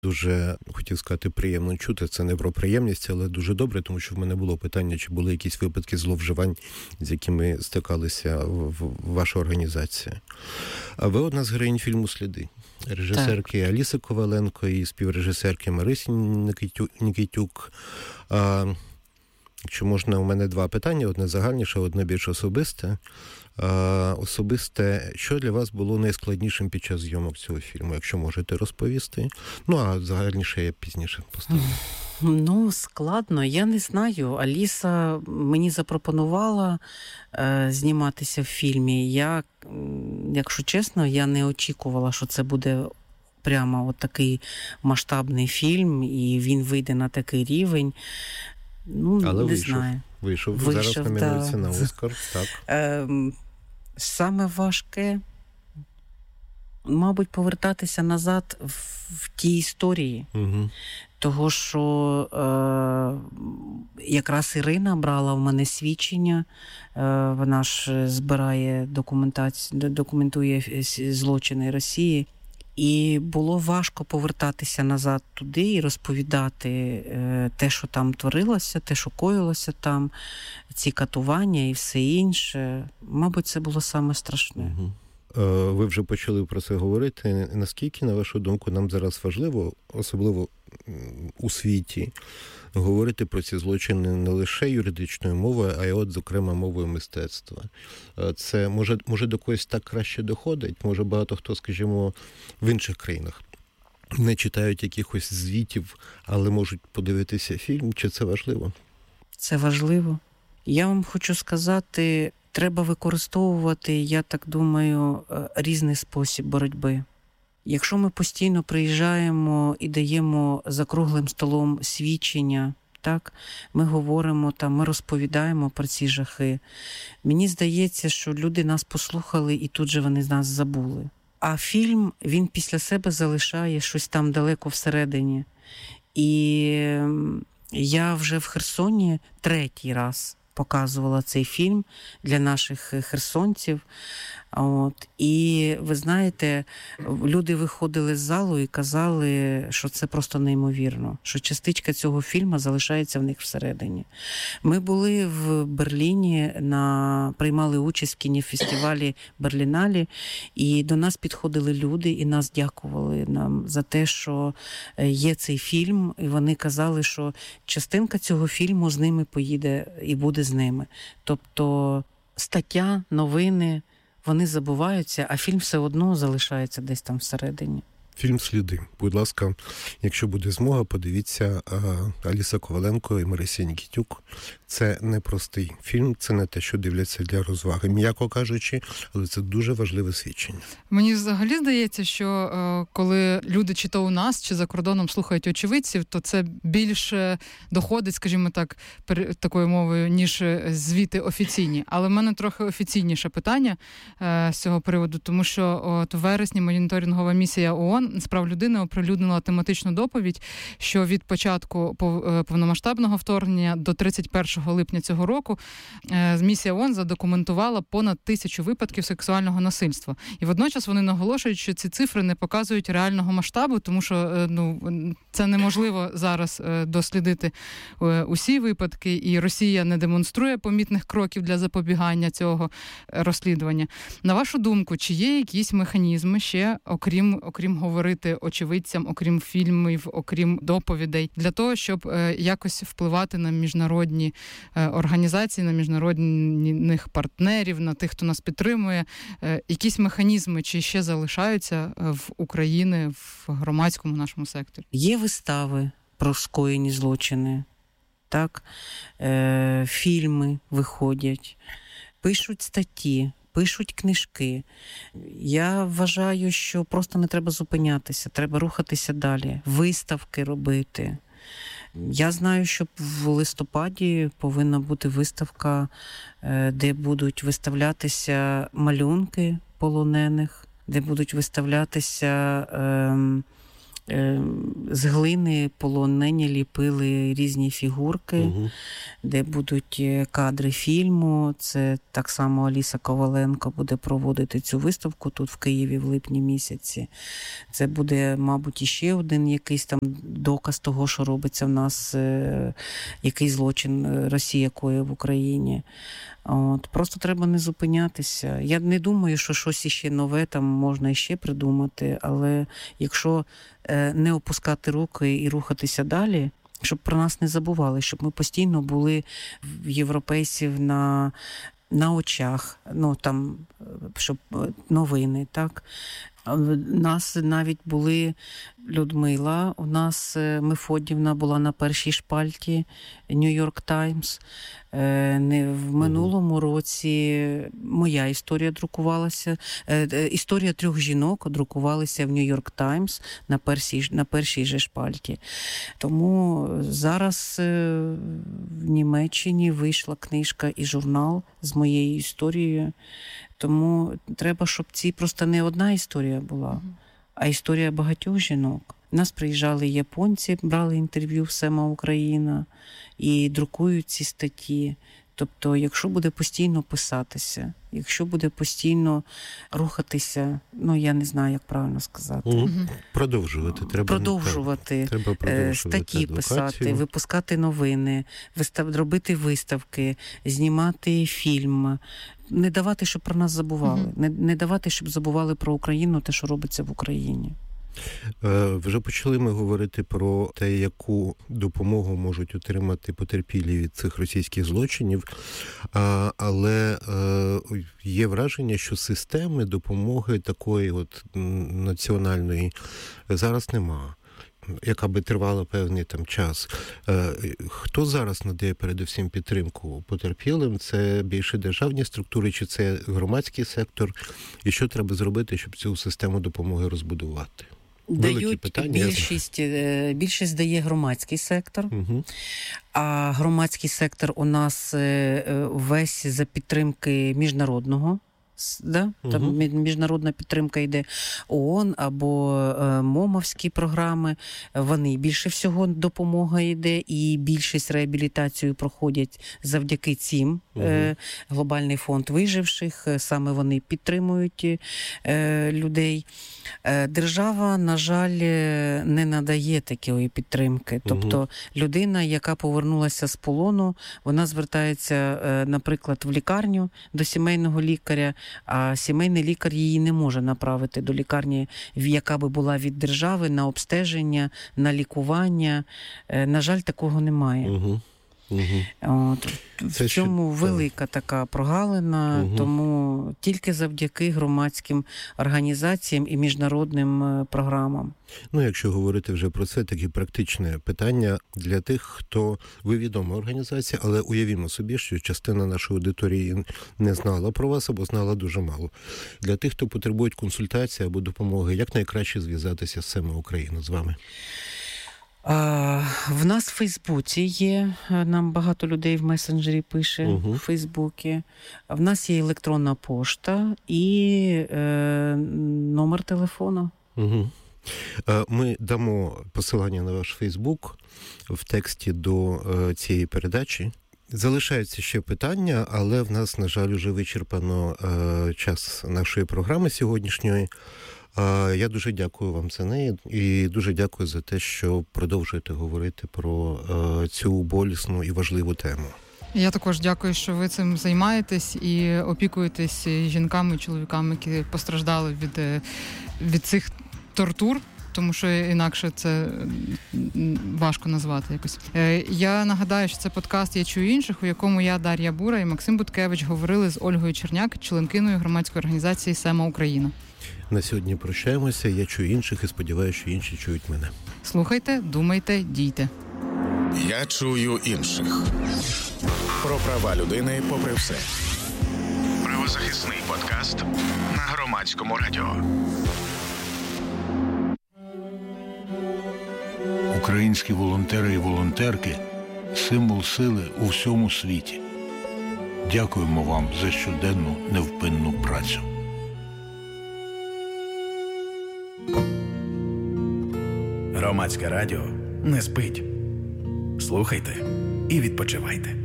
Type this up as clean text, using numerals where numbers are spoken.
Дуже, хотів сказати, приємно чути. Це не про приємність, але дуже добре, тому що в мене було питання, чи були якісь випадки зловживань, з якими стикалися в ваша організація. А ви одна з героїнь фільму «Сліди». Режисерки Аліси Коваленко і співрежисерки Марисі Нікітюк. Якщо можна, у мене два питання. Одне загальніше, одне більш особисте. Особисте, що для вас було найскладнішим під час зйомок цього фільму, якщо можете розповісти? Ну, а загальніше я пізніше поставлю. Складно, я не знаю. Аліса мені запропонувала зніматися в фільмі. Я, якщо чесно, я не очікувала, що це буде прямо от такий масштабний фільм, і він вийде на такий рівень. Але не знаю. Вийшов. Зараз номінується на Оскар. Так. Саме важке, мабуть, повертатися назад в тій історії. Угу. Того, що якраз Ірина брала в мене свідчення, вона ж збирає документує злочини Росії. І було важко повертатися назад туди і розповідати те, що там творилося, те, що коїлося там, ці катування і все інше. Мабуть, це було саме страшне. Угу. Ви вже почали про це говорити. Наскільки, на вашу думку, нам зараз важливо, особливо у світі, говорити про ці злочини не лише юридичною мовою, а й зокрема, мовою мистецтва? Це, може до когось так краще доходить? Може, багато хто, скажімо, в інших країнах не читають якихось звітів, але можуть подивитися фільм? Чи це важливо? Це важливо. Я вам хочу сказати, треба використовувати, я так думаю, різний спосіб боротьби. Якщо ми постійно приїжджаємо і даємо за круглим столом свідчення, так, ми говоримо там, ми розповідаємо про ці жахи. Мені здається, що люди нас послухали і тут же вони з нас забули. А фільм, він після себе залишає щось там далеко всередині. І я вже в Херсоні 3-й раз показувала цей фільм для наших херсонців. І ви знаєте, люди виходили з залу і казали, що це просто неймовірно, що частичка цього фільму залишається в них всередині. Ми були в Берліні, приймали участь в кінофестивалі Берліналі, і до нас підходили люди і нас дякували нам за те, що є цей фільм, і вони казали, що частинка цього фільму з ними поїде і буде з ними. Тобто стаття, новини, вони забуваються, а фільм все одно залишається десь там всередині. Фільм «Сліди». Будь ласка, якщо буде змога, подивіться Аліса Коваленко і Марися Нікітюк. Це непростий фільм, це не те, що дивляться для розваги, м'яко кажучи, але це дуже важливе свідчення. Мені взагалі здається, що коли люди чи то у нас, чи за кордоном слухають очевидців, то це більше доходить, скажімо так, такою мовою, ніж звіти офіційні. Але в мене трохи офіційніше питання з цього приводу, тому що от у вересні моніторингова місія ООН з прав людини оприлюднила тематичну доповідь, що від початку повномасштабного вторгнення до 31 липня цього року місія ООН задокументувала понад 1000 випадків сексуального насильства. І водночас вони наголошують, що ці цифри не показують реального масштабу, тому що це неможливо зараз дослідити усі випадки, і Росія не демонструє помітних кроків для запобігання цього розслідування. На вашу думку, чи є якісь механізми ще, окрім говорити очевидцям, окрім фільмів, окрім доповідей, для того, щоб якось впливати на міжнародні організації, на міжнародних партнерів, на тих, хто нас підтримує? Якісь механізми чи ще залишаються в Україні, в громадському нашому секторі? Є вистави про скоєні злочини, так? Фільми виходять, пишуть статті, пишуть книжки. Я вважаю, що просто не треба зупинятися, треба рухатися далі, виставки робити. Я знаю, що в листопаді повинна бути виставка, де будуть виставлятися малюнки полонених, де будуть виставлятися з глини полонені ліпили різні фігурки, де будуть кадри фільму. Це так само Аліса Коваленко буде проводити цю виставку тут в Києві в липні місяці. Це буде, мабуть, іще один якийсь там доказ того, що робиться в нас, який злочин Росія коїть в Україні. Просто треба не зупинятися. Я не думаю, що щось іще нове там можна іще придумати, але якщо не опускати руки і рухатися далі, щоб про нас не забували, щоб ми постійно були в європейців на очах, щоб новини, так? У нас навіть були Людмила, у нас Мефодівна була на першій шпальті Нью-Йорк Таймс. В минулому році моя історія друкувалася, історія 3 жінок друкувалася в Нью-Йорк Таймс на першій же шпальті. Тому зараз в Німеччині вийшла книжка і журнал з моєю історією. Тому треба, щоб ці просто не одна історія була, а історія багатьох жінок. У нас приїжджали японці, брали інтерв'ю в «Сема Україна» і друкують ці статті. Тобто, якщо буде постійно писатися, якщо буде постійно рухатися, я не знаю, як правильно сказати. Продовжувати. Треба статті писати, випускати новини, робити виставки, знімати фільм. Не давати, щоб про нас забували. Не давати, щоб забували про Україну, те, що робиться в Україні. Вже почали ми говорити про те, яку допомогу можуть отримати потерпілі від цих російських злочинів, але є враження, що системи допомоги такої національної зараз нема, яка би тривала певний час. Хто зараз надає передусім підтримку потерпілим? Це більше державні структури, чи це громадський сектор? І що треба зробити, щоб цю систему допомоги розбудувати? Більшість дає громадський сектор, а громадський сектор у нас весь за підтримки міжнародного. Там міжнародна підтримка йде ООН або МОМовські програми, вони більше всього допомога йде, і більшість реабілітацію проходять завдяки цим. Глобальний фонд виживших, саме вони підтримують людей. Держава, на жаль, не надає такої підтримки. Тобто людина, яка повернулася з полону, вона звертається, наприклад, в лікарню до сімейного лікаря, а сімейний лікар її не може направити до лікарні, яка би була від держави, на обстеження, на лікування. На жаль, такого немає. В цьому велика така прогалина, тому тільки завдяки громадським організаціям і міжнародним програмам. Якщо говорити вже про це, таке практичне питання для тих, хто, ви відома організація, але уявімо собі, що частина нашої аудиторії не знала про вас або знала дуже мало. Для тих, хто потребує консультації або допомоги, як найкраще зв'язатися з «Сема Україна» з вами? В нас в Фейсбуці є, нам багато людей в месенджері пише в Фейсбуці. В нас є електронна пошта і номер телефону. Ми дамо посилання на ваш Фейсбук в тексті до цієї передачі. Залишаються ще питання, але в нас, на жаль, вже вичерпано час нашої програми сьогоднішньої. Я дуже дякую вам за неї і дуже дякую за те, що продовжуєте говорити про цю болісну і важливу тему. Я також дякую, що ви цим займаєтесь і опікуєтесь жінками і чоловіками, які постраждали від цих тортур, тому що інакше це важко назвати якось. Я нагадаю, що це подкаст «Я чую інших», у якому я, Дар'я Бура і Максим Буткевич говорили з Ольгою Черняк, членкиною громадської організації «Сема Україна». На сьогодні прощаємося. Я чую інших і сподіваюся, що інші чують мене. Слухайте, думайте, дійте. Я чую інших. Про права людини попри все. Правозахисний подкаст на Громадському радіо. Українські волонтери і волонтерки – символ сили у всьому світі. Дякуємо вам за щоденну невпинну працю. Громадське радіо не спить. Слухайте і відпочивайте.